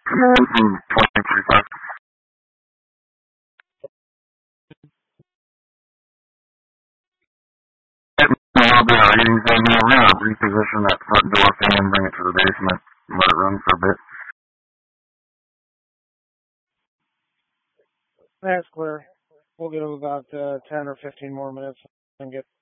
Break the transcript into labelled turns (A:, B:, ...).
A: from 2035. I'll do our readings in here. We're going to reposition that front door thing and bring it to the basement and let it run for a bit.
B: That's clear. We'll give it about 10 or 15 more minutes and get